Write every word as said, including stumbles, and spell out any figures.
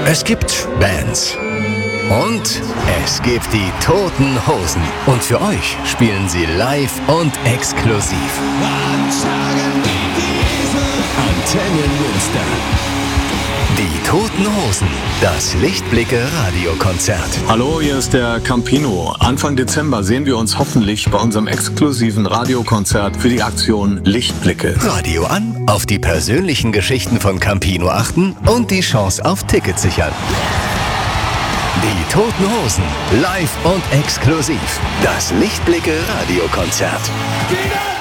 Es gibt Bands. Und es gibt die Toten Hosen. Und für euch spielen sie live und exklusiv. Antenne Münster. Die Toten Hosen. Das Lichtblicke Radiokonzert. Hallo, hier ist der Campino. Anfang Dezember sehen wir uns hoffentlich bei unserem exklusiven Radiokonzert für die Aktion Lichtblicke. Radio an, auf die persönlichen Geschichten von Campino achten und die Chance auf Tickets sichern. Die Toten Hosen, live und exklusiv. Das Lichtblicke Radiokonzert.